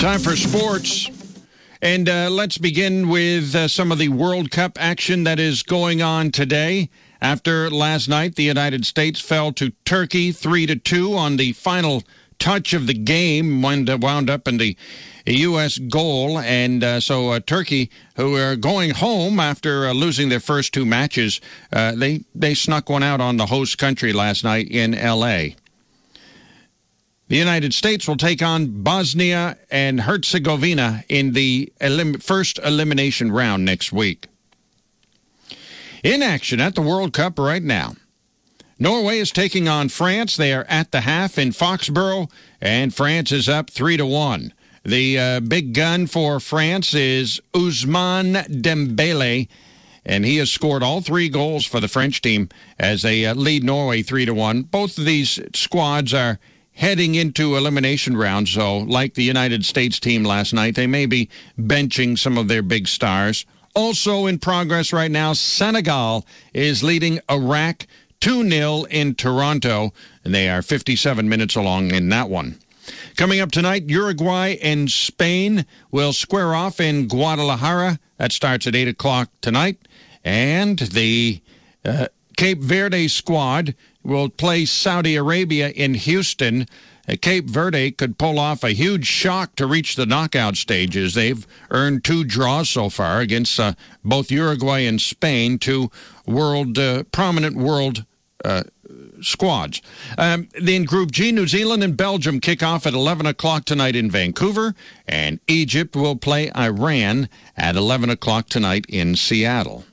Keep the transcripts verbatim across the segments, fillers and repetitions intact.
Time for sports. And uh, let's begin with uh, some of the World Cup action that is going on today. After last night, the United States fell to Turkey three to two on the final touch of the game, wound, wound up in the U S goal. And uh, so uh, Turkey, who are going home after uh, losing their first two matches, uh, they, they snuck one out on the host country last night in L A The United States will take on Bosnia and Herzegovina in the elim- first elimination round next week. In action at the World Cup right now, Norway is taking on France. They are at the half in Foxborough, and France is up three to one. The uh, big gun for France is Ousmane Dembele, and he has scored all three goals for the French team as they uh, lead Norway three to one. Both of these squads are heading into elimination rounds, so like the United States team last night, they may be benching some of their big stars. Also in progress right now, Senegal is leading Iraq two nil in Toronto, and they are fifty-seven minutes along in that one. Coming up tonight, Uruguay and Spain will square off in Guadalajara. That starts at eight o'clock tonight. And the uh, Cape Verde squad will play Saudi Arabia in Houston. Uh, Cape Verde could pull off a huge shock to reach the knockout stages. They've earned two draws so far against uh, both Uruguay and Spain, two world uh, prominent world uh, squads. Um, in Group G, New Zealand and Belgium kick off at eleven o'clock tonight in Vancouver, and Egypt will play Iran at eleven o'clock tonight in Seattle.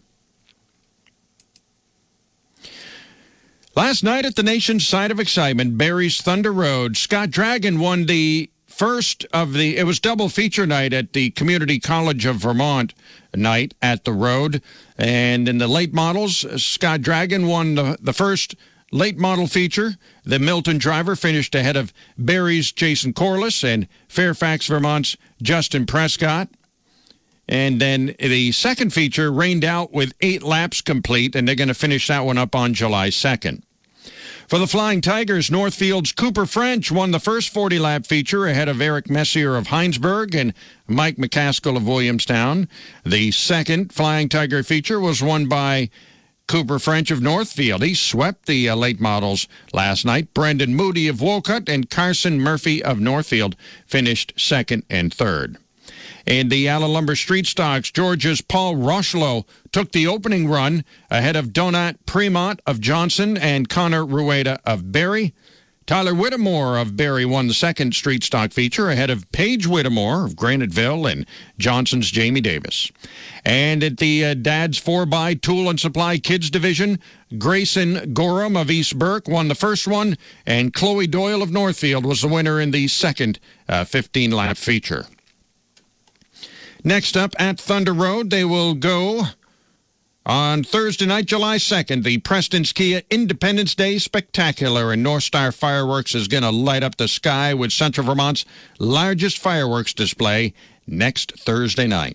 Last night at the nation's site of excitement, Barrie's Thunder Road, Scott Dragon won the first of the, it was double feature night at the Community College of Vermont night at the Road. And in the late models, Scott Dragon won the, the first late model feature. The Milton driver finished ahead of Barrie's Jason Corliss and Fairfax, Vermont's Justin Prescott. And then the second feature rained out with eight laps complete, and they're going to finish that one up on July second. For the Flying Tigers, Northfield's Cooper French won the first forty-lap feature ahead of Eric Messier of Heinsberg and Mike McCaskill of Williamstown. The second Flying Tiger feature was won by Cooper French of Northfield. He swept the uh, late models last night. Brendan Moody of Wolcott and Carson Murphy of Northfield finished second and third. In the Allen Lumber Street Stocks, Georgia's Paul Rochelow took the opening run ahead of Donat Premont of Johnson and Connor Rueda of Barrie. Tyler Whittemore of Barrie won the second Street Stock feature ahead of Paige Whittemore of Graniteville and Johnson's Jamie Davis. And at the uh, Dad's four by Tool and Supply Kids Division, Grayson Gorham of East Burke won the first one, and Chloe Doyle of Northfield was the winner in the second uh, fifteen-lap feature. Next up at Thunder Road, they will go on Thursday night, July second, the Preston's Kia Independence Day Spectacular, and North Star Fireworks is going to light up the sky with Central Vermont's largest fireworks display next Thursday night.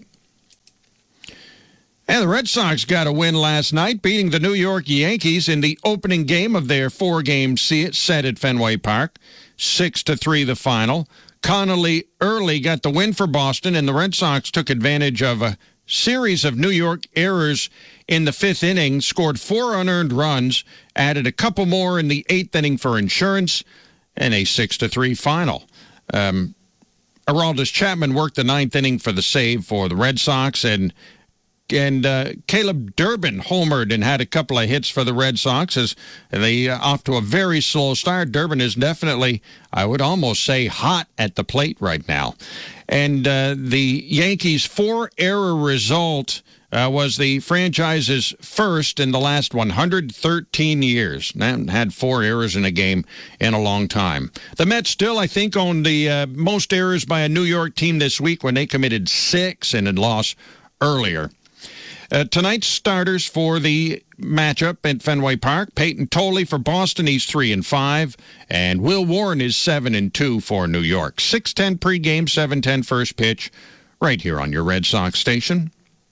And the Red Sox got a win last night, beating the New York Yankees in the opening game of their four-game set at Fenway Park. Six to three the final. Connolly early got the win for Boston, and the Red Sox took advantage of a series of New York errors in the fifth inning, scored four unearned runs, added a couple more in the eighth inning for insurance, and a six to three final. Um, Aroldis Chapman worked the ninth inning for the save for the Red Sox, and And uh, Caleb Durbin homered and had a couple of hits for the Red Sox as they uh, off to a very slow start. Durbin is definitely, I would almost say, hot at the plate right now. And uh, the Yankees' four-error result uh, was the franchise's first in the last one hundred thirteen years. They haven't had four errors in a game in a long time. The Mets still, I think, own the uh, most errors by a New York team this week when they committed six and had lost earlier. Uh, tonight's starters for the matchup at Fenway Park: Peyton Tolley for Boston, he's three and five, and Will Warren is seven and two for New York. six ten pregame, seven ten first pitch, right here on your Red Sox station.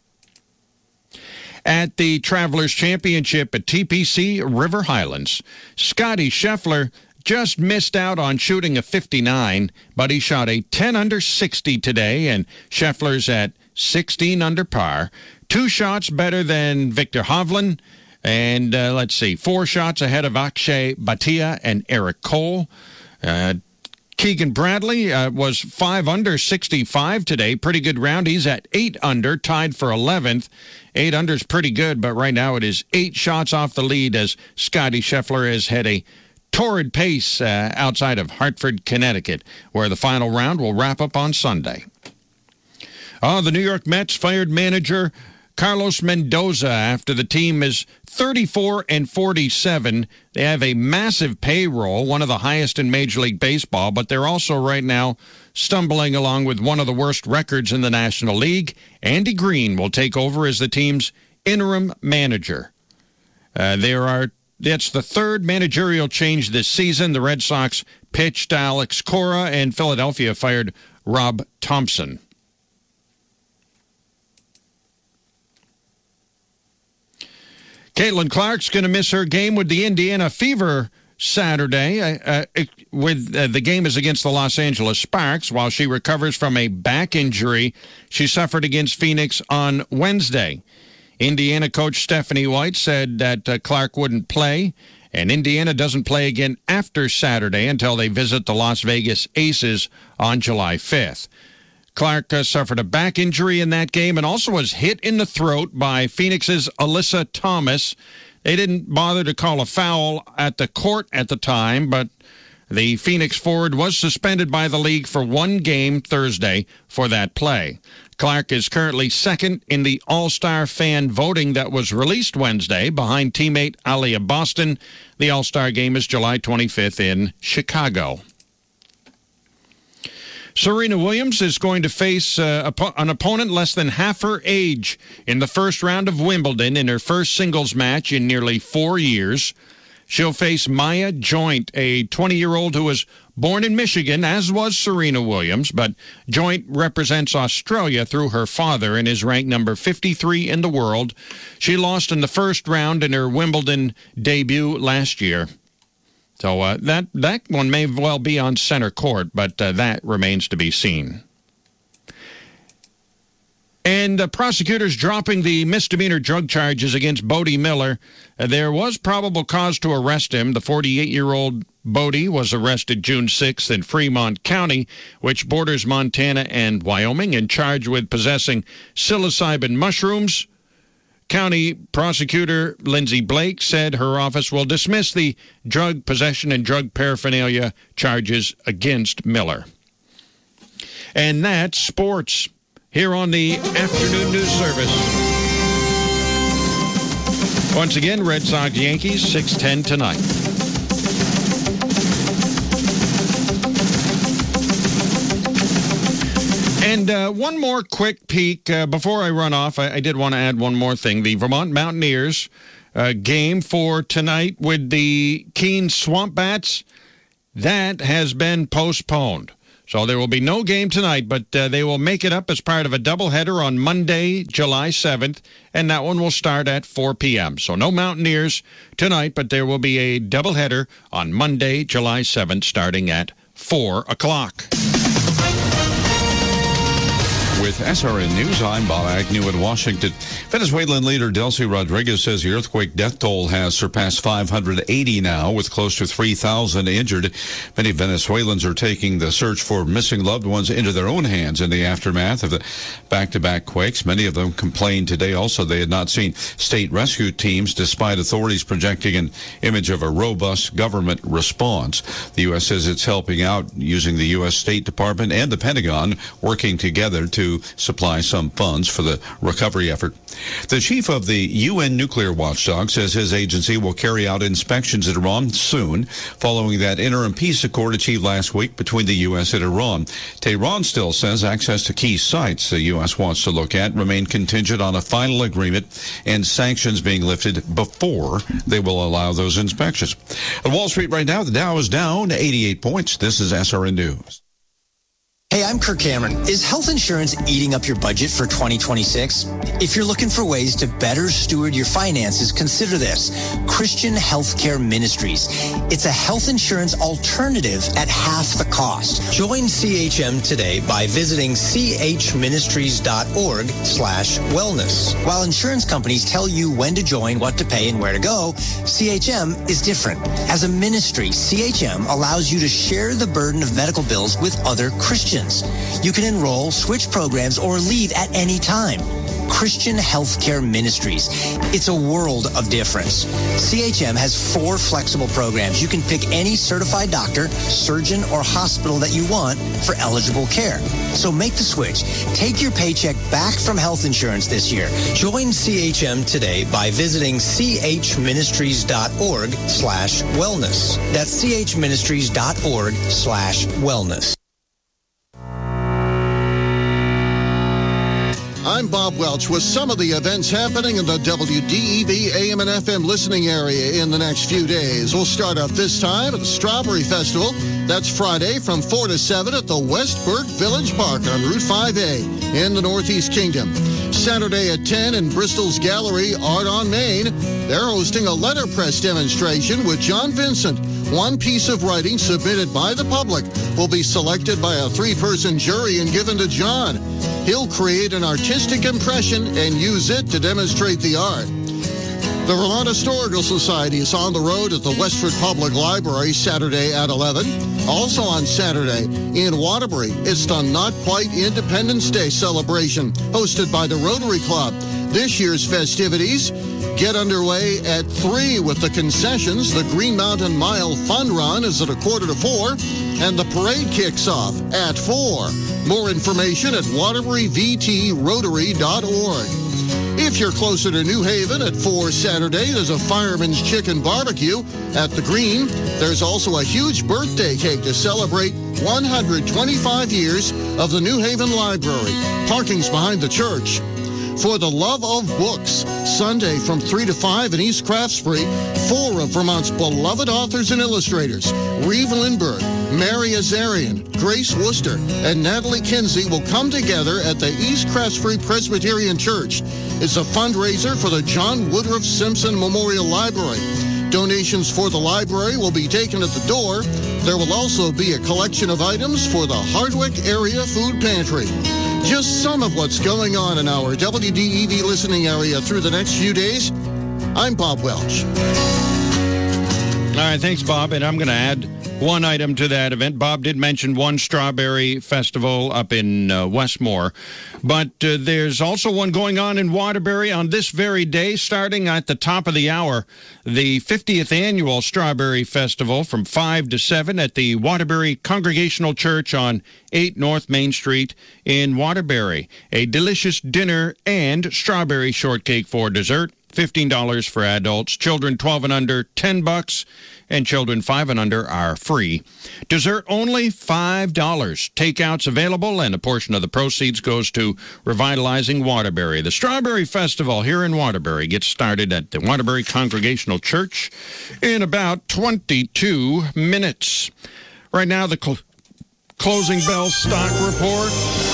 At the Travelers Championship at T P C River Highlands, Scotty Scheffler just missed out on shooting a fifty-nine, but he shot a ten under sixty today, and Scheffler's at sixteen under par. Two shots better than Victor Hovland, and uh, let's see, four shots ahead of Akshay Bhatia and Eric Cole. Uh, Keegan Bradley uh, was five under sixty-five today. Pretty good round. He's at eight under, tied for eleventh. Eight under is pretty good, but right now it is eight shots off the lead as Scottie Scheffler has had a torrid pace uh, outside of Hartford, Connecticut, where the final round will wrap up on Sunday. Oh, the New York Mets fired manager Carlos Mendoza after the team is thirty-four and forty-seven. They have a massive payroll, one of the highest in Major League Baseball, but they're also right now stumbling along with one of the worst records in the National League. Andy Green will take over as the team's interim manager. Uh, there are that's the third managerial change this season. The Red Sox pitched Alex Cora, and Philadelphia fired Rob Thompson. Caitlin Clark's going to miss her game with the Indiana Fever Saturday. Uh, uh, with uh, the game is against the Los Angeles Sparks while she recovers from a back injury she suffered against Phoenix on Wednesday. Indiana coach Stephanie White said that uh, Clark wouldn't play, and Indiana doesn't play again after Saturday until they visit the Las Vegas Aces on July fifth. Clark uh, suffered a back injury in that game and also was hit in the throat by Phoenix's Alyssa Thomas. They didn't bother to call a foul at the court at the time, but the Phoenix forward was suspended by the league for one game Thursday for that play. Clark is currently second in the All-Star fan voting that was released Wednesday behind teammate Aliyah Boston. The All-Star game is July twenty-fifth in Chicago. Serena Williams is going to face uh, an opponent less than half her age in the first round of Wimbledon in her first singles match in nearly four years. She'll face Maya Joint, a twenty-year-old who was born in Michigan, as was Serena Williams, but Joint represents Australia through her father and is ranked number fifty-three in the world. She lost in the first round in her Wimbledon debut last year. So uh, that, that one may well be on center court, but uh, that remains to be seen. And uh, prosecutors dropping the misdemeanor drug charges against Bodie Miller. Uh, there was probable cause to arrest him. The forty-eight-year-old Bodie was arrested June sixth in Fremont County, which borders Montana and Wyoming, and charged with possessing psilocybin mushrooms. County prosecutor Lindsay Blake said her office will dismiss the drug possession and drug paraphernalia charges against Miller. And that's sports here on the Afternoon News Service. Once again, Red Sox Yankees, six ten tonight. And uh, one more quick peek uh, before I run off. I, I did want to add one more thing. The Vermont Mountaineers uh, game for tonight with the Keene Swamp Bats, that has been postponed. So there will be no game tonight, but uh, they will make it up as part of a doubleheader on Monday, July seventh, and that one will start at four p.m. So no Mountaineers tonight, but there will be a doubleheader on Monday, July seventh, starting at four o'clock. With S R N News, I'm Bob Agnew in Washington. Venezuelan leader Delcy Rodriguez says the earthquake death toll has surpassed five hundred eighty now, with close to three thousand injured. Many Venezuelans are taking the search for missing loved ones into their own hands in the aftermath of the back-to-back quakes. Many of them complained today also they had not seen state rescue teams, despite authorities projecting an image of a robust government response. The U S says it's helping out using the U S State Department and the Pentagon working together to supply some funds for the recovery effort. The chief of the U N nuclear watchdog says his agency will carry out inspections in Iran soon, following that interim peace accord achieved last week between the U S and Iran. Tehran still says access to key sites the U S wants to look at remain contingent on a final agreement and sanctions being lifted before they will allow those inspections. At Wall Street right now, the Dow is down eighty-eight points. This is S R N News. Hey, I'm Kirk Cameron. Is health insurance eating up your budget for twenty twenty-six? If you're looking for ways to better steward your finances, consider this. Christian Healthcare Ministries. It's a health insurance alternative at half the cost. Join C H M today by visiting chministries.org slash wellness. While insurance companies tell you when to join, what to pay, and where to go, C H M is different. As a ministry, C H M allows you to share the burden of medical bills with other Christians. You can enroll, switch programs, or leave at any time. Christian Healthcare Ministries. It's a world of difference. C H M has four flexible programs. You can pick any certified doctor, surgeon, or hospital that you want for eligible care. So make the switch. Take your paycheck back from health insurance this year. Join C H M today by visiting chministries.org slash wellness. That's chministries.org slash wellness. I'm Bob Welch with some of the events happening in the W D E V A M and F M listening area in the next few days. We'll start off this time at the Strawberry Festival. That's Friday from four to seven at the Westburg Village Park on Route five A in the Northeast Kingdom. Saturday at ten in Bristol's Gallery, Art on Main. They're hosting a letterpress demonstration with John Vincent. One piece of writing submitted by the public will be selected by a three-person jury and given to John. He'll create an artistic impression and use it to demonstrate the art. The Vermont Historical Society is on the road at the Westford Public Library Saturday at eleven. Also on Saturday in Waterbury, it's the Not Quite Independence Day celebration hosted by the Rotary Club. This year's festivities get underway at three with the concessions. The Green Mountain Mile Fun Run is at a quarter to four, and the parade kicks off at four. More information at waterbury v t rotary dot org. If you're closer to New Haven at four Saturday, there's a Fireman's Chicken Barbecue at the Green. There's also a huge birthday cake to celebrate one hundred twenty-five years of the New Haven Library. Parking's behind the church. For the Love of Books, Sunday from three to five in East Craftsbury, four of Vermont's beloved authors and illustrators, Reeve Lindbergh, Mary Azarian, Grace Worcester, and Natalie Kinsey will come together at the East Craftsbury Presbyterian Church. It's a fundraiser for the John Woodruff Simpson Memorial Library. Donations for the library will be taken at the door. There will also be a collection of items for the Hardwick Area Food Pantry. Just some of what's going on in our W D E V listening area through the next few days. I'm Bob Welch. All right, thanks, Bob. And I'm going to add one item to that event. Bob did mention one Strawberry Festival up in uh, Westmore, but uh, there's also one going on in Waterbury on this very day, starting at the top of the hour, the fiftieth Annual Strawberry Festival from five to seven at the Waterbury Congregational Church on eight North Main Street in Waterbury. A delicious dinner and strawberry shortcake for dessert. fifteen dollars for adults. Children twelve and under, ten bucks, and children five and under are free. Dessert only, five dollars. Takeouts available, and a portion of the proceeds goes to revitalizing Waterbury. The Strawberry Festival here in Waterbury gets started at the Waterbury Congregational Church in about twenty-two minutes. Right now, the cl- closing bell stock report.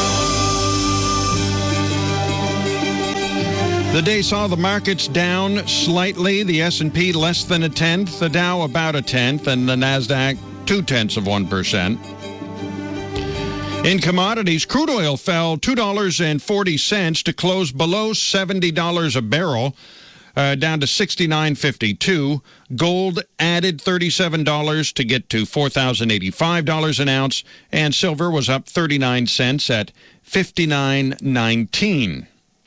The day saw the markets down slightly, the S and P less than a tenth, the Dow about a tenth, and the NASDAQ two-tenths of one percent. In commodities, crude oil fell two dollars and forty cents to close below seventy dollars a barrel, uh, down to sixty-nine fifty-two. Gold added thirty-seven dollars to get to four thousand eighty-five dollars an ounce, and silver was up thirty-nine cents at fifty-nine nineteen.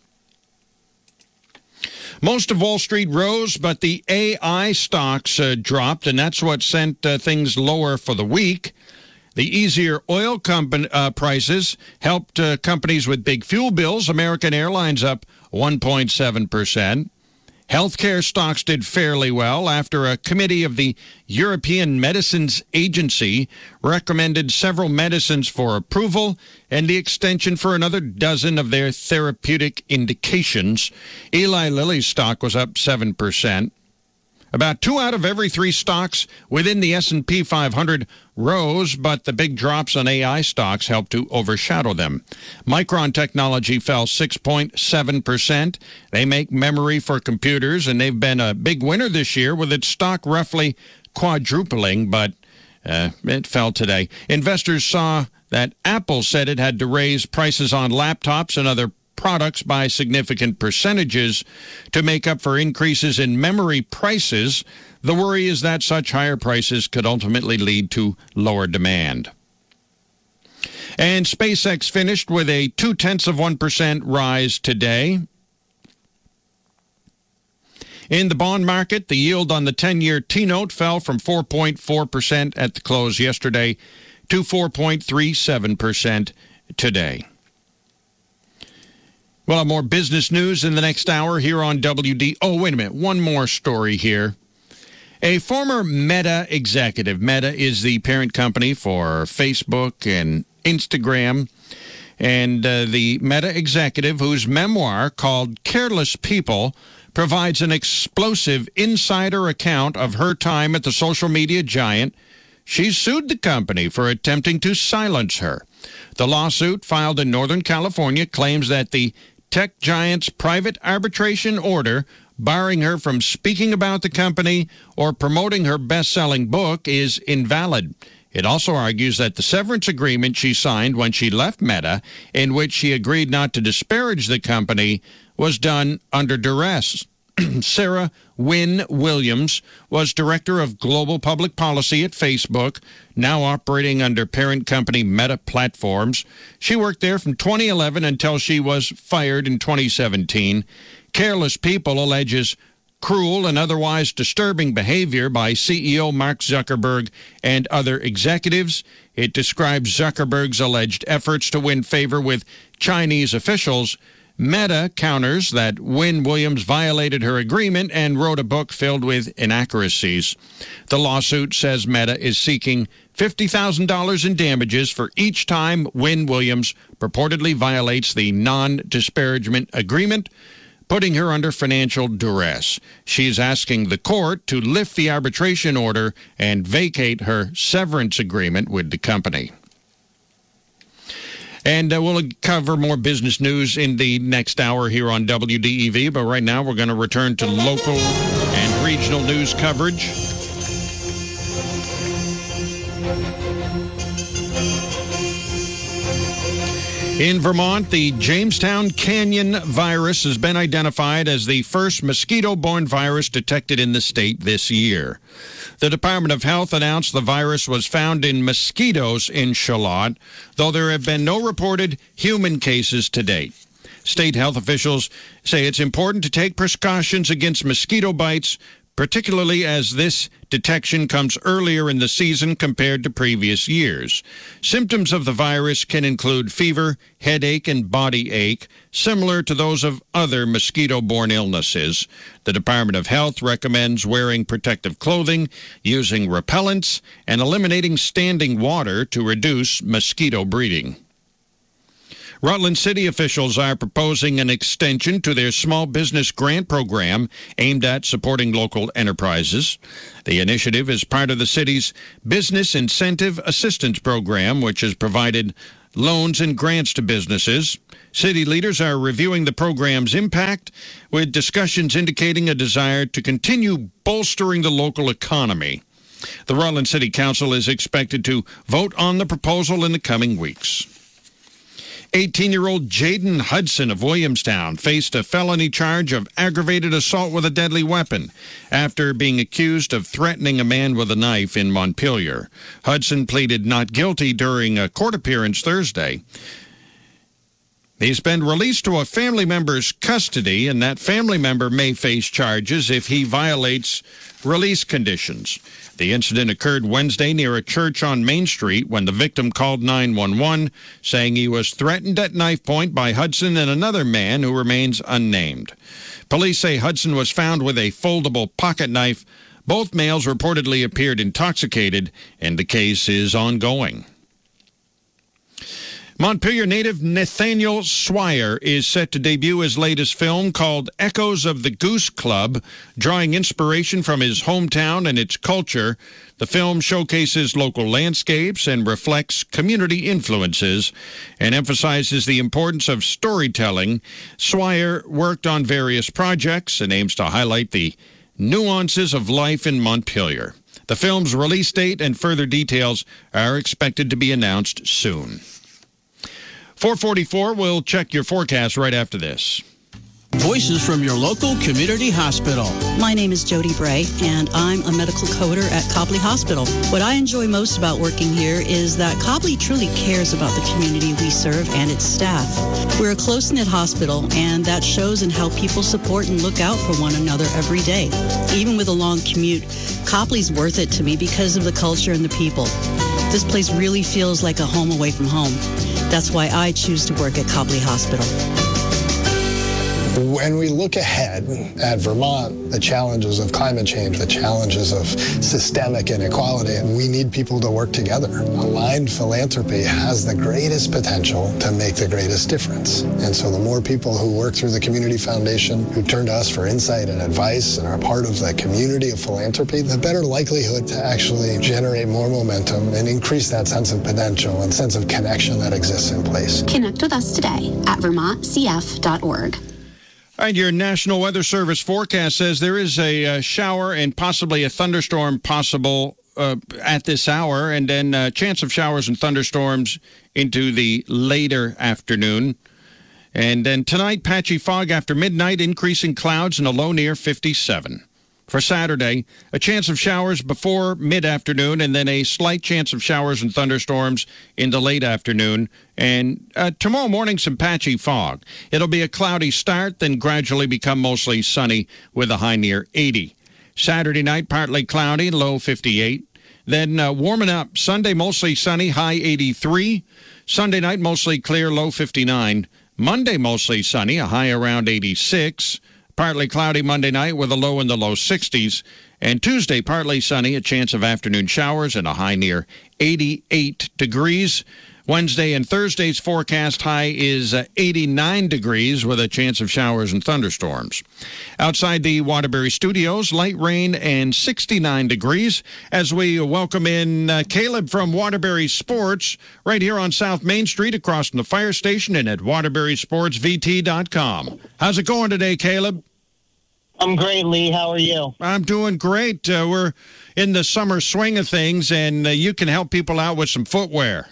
Most of Wall Street rose, but the A I stocks uh, dropped, and that's what sent uh, things lower for the week. The easier oil company, uh, prices helped uh, companies with big fuel bills. American Airlines up one point seven percent. Healthcare stocks did fairly well after a committee of the European Medicines Agency recommended several medicines for approval and the extension for another dozen of their therapeutic indications. Eli Lilly's stock was up seven percent. About two out of every three stocks within the S and P five hundred rose, but the big drops on A I stocks helped to overshadow them. Micron Technology fell six point seven percent. They make memory for computers, and they've been a big winner this year with its stock roughly quadrupling, but uh, it fell today. Investors saw that Apple said it had to raise prices on laptops and other products by significant percentages to make up for increases in memory prices. The worry is that such higher prices could ultimately lead to lower demand. And SpaceX finished with a two-tenths of one percent rise today. In the bond market, the yield on the ten-year T-note fell from four point four percent at the close yesterday to four point three seven percent today. We'll have more business news in the next hour here on W D. Oh, wait a minute. One more story here. A former Meta executive, Meta is the parent company for Facebook and Instagram, and uh, the Meta executive, whose memoir called Careless People provides an explosive insider account of her time at the social media giant, she's sued the company for attempting to silence her. The lawsuit, filed in Northern California, claims that the tech giant's private arbitration order barring her from speaking about the company or promoting her best-selling book is invalid. It also argues that the severance agreement she signed when she left Meta, in which she agreed not to disparage the company, was done under duress. Sarah Wynne Williams was director of global public policy at Facebook, now operating under parent company Meta Platforms. She worked there from twenty eleven until she was fired in twenty seventeen. Careless People alleges cruel and otherwise disturbing behavior by C E O Mark Zuckerberg and other executives. It describes Zuckerberg's alleged efforts to win favor with Chinese officials. Meta counters that Wynne Williams violated her agreement and wrote a book filled with inaccuracies. The lawsuit says Meta is seeking fifty thousand dollars in damages for each time Wynne Williams purportedly violates the non-disparagement agreement, putting her under financial duress. She's asking the court to lift the arbitration order and vacate her severance agreement with the company. And uh, we'll cover more business news in the next hour here on W D E V. But right now, we're going to return to local and regional news coverage. In Vermont, the Jamestown Canyon virus has been identified as the first mosquito-borne virus detected in the state this year. The Department of Health announced the virus was found in mosquitoes in Charlotte, though there have been no reported human cases to date. State health officials say it's important to take precautions against mosquito bites, particularly as this detection comes earlier in the season compared to previous years. Symptoms of the virus can include fever, headache, and body ache, similar to those of other mosquito-borne illnesses. The Department of Health recommends wearing protective clothing, using repellents, and eliminating standing water to reduce mosquito breeding. Rutland City officials are proposing an extension to their small business grant program aimed at supporting local enterprises. The initiative is part of the city's Business Incentive Assistance Program, which has provided loans and grants to businesses. City leaders are reviewing the program's impact, with discussions indicating a desire to continue bolstering the local economy. The Rutland City Council is expected to vote on the proposal in the coming weeks. eighteen-year-old Jaden Hudson of Williamstown faced a felony charge of aggravated assault with a deadly weapon after being accused of threatening a man with a knife in Montpelier. Hudson pleaded not guilty during a court appearance Thursday. He's been released to a family member's custody, and that family member may face charges if he violates release conditions. The incident occurred Wednesday near a church on Main Street when the victim called nine one one, saying he was threatened at knife point by Hudson and another man who remains unnamed. Police say Hudson was found with a foldable pocket knife. Both males reportedly appeared intoxicated, and the case is ongoing. Montpelier native Nathaniel Swire is set to debut his latest film called Echoes of the Goose Club, drawing inspiration from his hometown and its culture. The film showcases local landscapes and reflects community influences and emphasizes the importance of storytelling. Swire worked on various projects and aims to highlight the nuances of life in Montpelier. The film's release date and further details are expected to be announced soon. four forty-four, we'll check your forecast right after this. Voices from your local community hospital. My name is Jody Bray, and I'm a medical coder at Copley Hospital. What I enjoy most about working here is that Copley truly cares about the community we serve and its staff. We're a close-knit hospital, and that shows in how people support and look out for one another every day. Even with a long commute, Copley's worth it to me because of the culture and the people. This place really feels like a home away from home. That's why I choose to work at Copley Hospital. When we look ahead at Vermont, the challenges of climate change, the challenges of systemic inequality, we need people to work together. Aligned philanthropy has the greatest potential to make the greatest difference. And so the more people who work through the Community Foundation, who turn to us for insight and advice and are part of the community of philanthropy, the better likelihood to actually generate more momentum and increase that sense of potential and sense of connection that exists in place. Connect with us today at vermont c f dot org. All right, your National Weather Service forecast says there is a uh, shower and possibly a thunderstorm possible uh, at this hour, and then a uh, chance of showers and thunderstorms into the later afternoon. And then tonight, patchy fog after midnight, increasing clouds and a low near fifty-seven. For Saturday, a chance of showers before mid-afternoon and then a slight chance of showers and thunderstorms in the late afternoon. And uh, tomorrow morning, some patchy fog. It'll be a cloudy start, then gradually become mostly sunny with a high near eighty. Saturday night, partly cloudy, low fifty-eight. Then uh, warming up. Sunday, mostly sunny, high eighty-three. Sunday night, mostly clear, low fifty-nine. Monday, mostly sunny, a high around eighty-six. Partly cloudy Monday night with a low in the low sixties. And Tuesday, partly sunny, a chance of afternoon showers and a high near eighty-eight degrees. Wednesday and Thursday's forecast high is uh, eighty-nine degrees with a chance of showers and thunderstorms. Outside the Waterbury studios, light rain and sixty-nine degrees as we welcome in uh, Caleb from Waterbury Sports right here on South Main Street across from the fire station and at waterbury sports v t dot com. How's it going today, Caleb? I'm great, Lee. How are you? I'm doing great. Uh, we're in the summer swing of things, and uh, you can help people out with some footwear.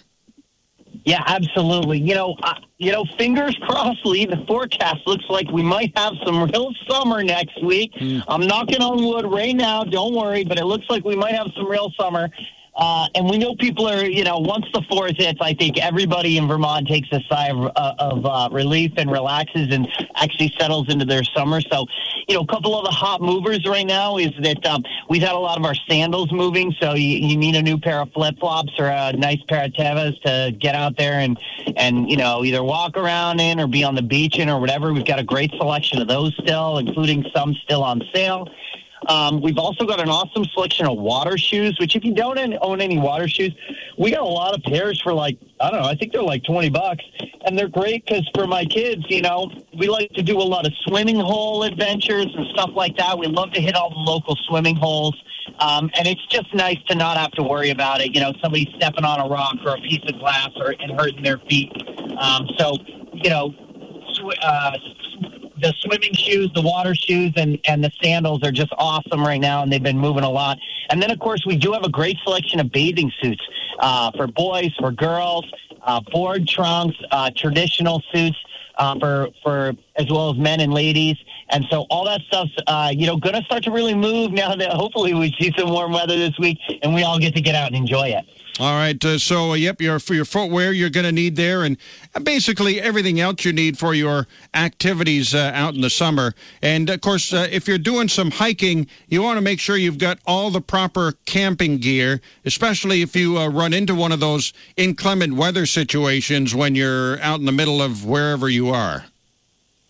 Yeah, absolutely. You know, uh, you know, fingers crossed, Lee. The forecast looks like we might have some real summer next week. Mm. I'm knocking on wood right now. Don't worry, but it looks like we might have some real summer. Uh, and we know people are, you know, once the fourth hits, I think everybody in Vermont takes a sigh of, uh, of uh, relief and relaxes and actually settles into their summer. So, you know, a couple of the hot movers right now is that um, we've had a lot of our sandals moving. So you, you need a new pair of flip-flops or a nice pair of Tevas to get out there and, and, you know, either walk around in or be on the beach in or whatever. We've got a great selection of those still, including some still on sale. Um, we've also got an awesome selection of water shoes, which if you don't own any water shoes, we got a lot of pairs for like, I don't know, I think they're like twenty bucks. And they're great because for my kids, you know, we like to do a lot of swimming hole adventures and stuff like that. We love to hit all the local swimming holes. Um, and it's just nice to not have to worry about it. You know, somebody stepping on a rock or a piece of glass or and hurting their feet. Um, so, you know, sw- uh, the swimming shoes, the water shoes, and, and the sandals are just awesome right now, and they've been moving a lot. And then, of course, we do have a great selection of bathing suits uh, for boys, for girls, uh, board trunks, uh, traditional suits uh, for for as well as men and ladies. And so all that stuff's, uh, you know, going to start to really move now that hopefully we see some warm weather this week, and we all get to get out and enjoy it. All right, uh, so, uh, yep, your, for your footwear you're going to need there, and basically everything else you need for your activities uh, out in the summer. And, of course, uh, if you're doing some hiking, you want to make sure you've got all the proper camping gear, especially if you uh, run into one of those inclement weather situations when you're out in the middle of wherever you are.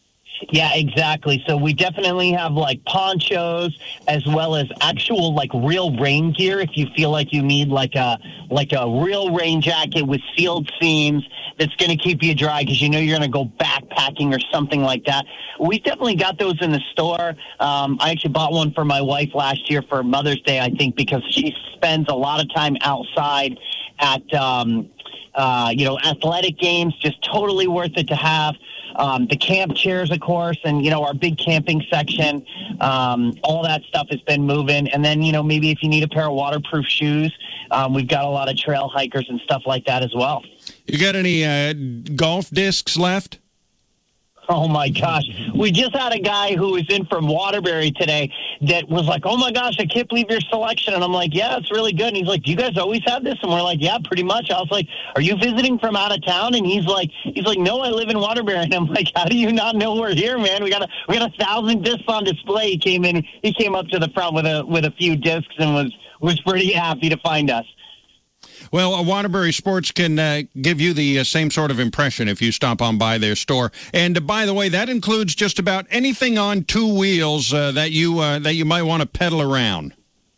Yeah, exactly. So we definitely have like ponchos as well as actual like real rain gear if you feel like you need like a like a real rain jacket with sealed seams that's going to keep you dry because you know you're going to go backpacking or something like that. We definitely got those in the store. Um, I actually bought one for my wife last year for Mother's Day, I think, because she spends a lot of time outside at, um, uh, you know, athletic games. Just totally worth it to have. Um, the camp chairs, of course, and, you know, our big camping section, um, all that stuff has been moving. And then, you know, maybe if you need a pair of waterproof shoes, um, we've got a lot of trail hikers and stuff like that as well. You got any uh, golf discs left? Oh, my gosh. We just had a guy who was in from Waterbury today that was like, oh, my gosh, I can't believe your selection. And I'm like, yeah, it's really good. And he's like, do you guys always have this? And we're like, yeah, pretty much. I was like, are you visiting from out of town? And he's like, he's like, no, I live in Waterbury. And I'm like, how do you not know we're here, man? We got a, we got a thousand discs on display. He came in, he came up to the front with a, with a few discs and was, was pretty happy to find us. Well, uh, Waterbury Sports can uh, give you the uh, same sort of impression if you stop on by their store. And uh, by the way, that includes just about anything on two wheels uh, that you uh, that you might want to pedal around.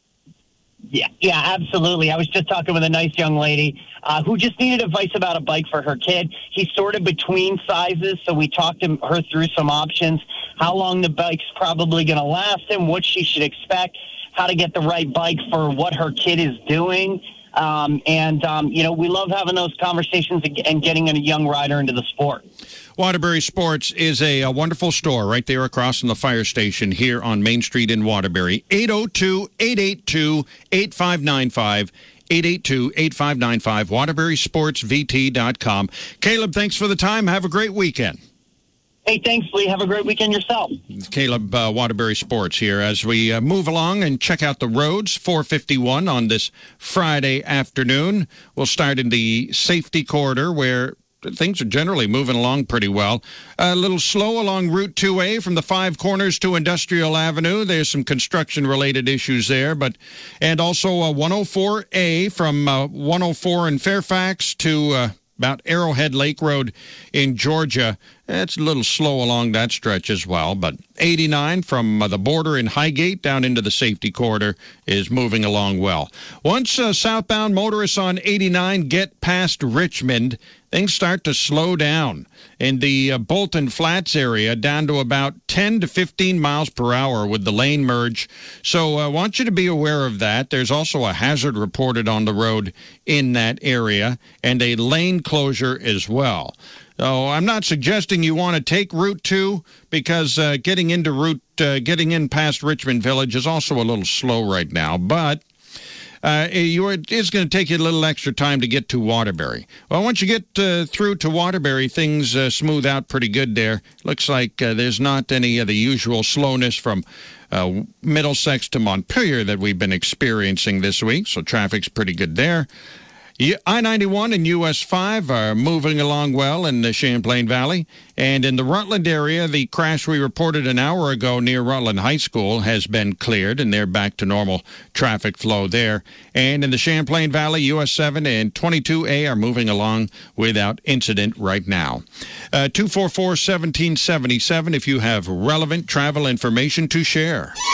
Yeah, yeah, absolutely. I was just talking with a nice young lady uh, who just needed advice about a bike for her kid. He's sort of between sizes, so we talked to her through some options, how long the bike's probably going to last him, what she should expect, how to get the right bike for what her kid is doing. Um, and, um, you know, we love having those conversations and getting a young rider into the sport. Waterbury Sports is a, a wonderful store right there across from the fire station here on Main Street in Waterbury. eight oh two, eight eight two, eight five nine five. eight eight two, eight five nine five. Waterbury Sports V T dot com. Caleb, thanks for the time. Have a great weekend. Hey, thanks, Lee. Have a great weekend yourself. Caleb, uh, Waterbury Sports here as we uh, move along and check out the roads. four fifty-one on this Friday afternoon. We'll start in the safety corridor where things are generally moving along pretty well. A little slow along Route two A from the Five Corners to Industrial Avenue. There's some construction-related issues there, but and also uh, one oh four A from uh, one oh four in Fairfax to uh, about Arrowhead Lake Road in Georgia. It's a little slow along that stretch as well, but eighty-nine from uh, the border in Highgate down into the safety corridor is moving along well. Once uh, southbound motorists on eighty-nine get past Richmond, things start to slow down in the uh, Bolton Flats area down to about ten to fifteen miles per hour with the lane merge. So I uh, want you to be aware of that. There's also a hazard reported on the road in that area and a lane closure as well. So I'm not suggesting you want to take Route two because uh, getting into Route, uh, getting in past Richmond Village is also a little slow right now, but uh, you are, it's going to take you a little extra time to get to Waterbury. Well, once you get uh, through to Waterbury, things uh, smooth out pretty good there. Looks like uh, there's not any of the usual slowness from uh, Middlesex to Montpelier that we've been experiencing this week, so traffic's pretty good there. I ninety-one and U S five are moving along well in the Champlain Valley. And in the Rutland area, the crash we reported an hour ago near Rutland High School has been cleared, and they're back to normal traffic flow there. And in the Champlain Valley, U S seven and twenty-two A are moving along without incident right now. Uh, two four four, one seven seven seven if you have relevant travel information to share.